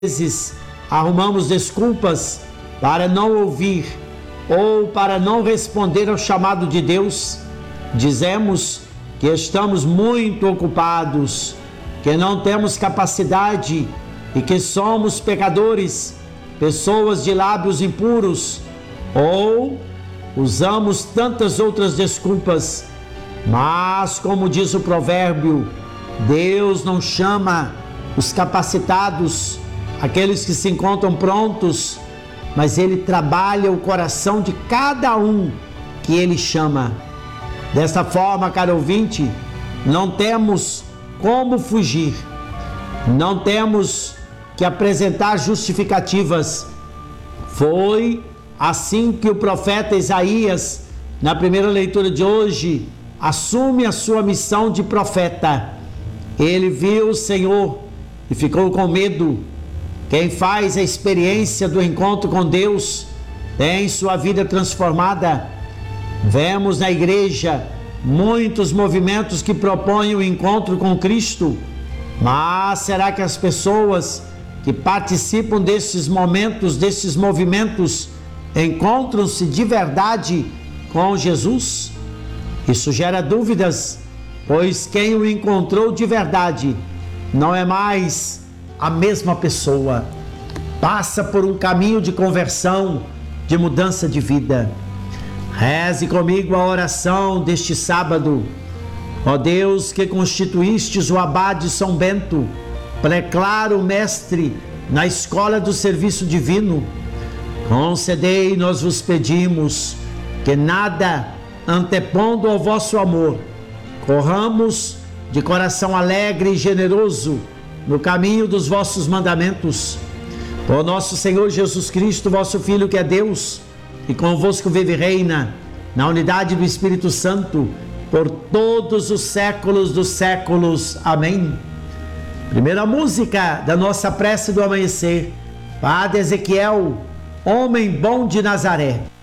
vezes arrumamos desculpas para não ouvir ou para não responder ao chamado de Deus. Dizemos que estamos muito ocupados, que não temos capacidade e que somos pecadores, pessoas de lábios impuros, ou usamos tantas outras desculpas. Mas, como diz o provérbio, Deus não chama os capacitados, aqueles que se encontram prontos, mas Ele trabalha o coração de cada um que Ele chama. Desta forma, caro ouvinte, não temos como fugir, não temos que apresentar justificativas. Foi assim que o profeta Isaías, na primeira leitura de hoje, assume a sua missão de profeta. Ele viu o Senhor e ficou com medo. Quem faz a experiência do encontro com Deus tem sua vida transformada. Vemos na igreja muitos movimentos que propõem o encontro com Cristo, mas será que as pessoas que participam desses momentos, desses movimentos, encontram-se de verdade com Jesus? Isso gera dúvidas, pois quem o encontrou de verdade não é mais a mesma pessoa. Passa por um caminho de conversão, de mudança de vida. Reze comigo a oração deste sábado. Ó Deus, que constituístes o abade São Bento, preclaro mestre na escola do serviço divino, concedei, nós vos pedimos, que nada antepondo ao vosso amor, corramos de coração alegre e generoso no caminho dos vossos mandamentos. Por nosso Senhor Jesus Cristo, vosso Filho, que é Deus, e convosco vive e reina, na unidade do Espírito Santo, por todos os séculos dos séculos. Amém. Primeira música da nossa prece do amanhecer, Padre Ezequiel, Homem Bom de Nazaré.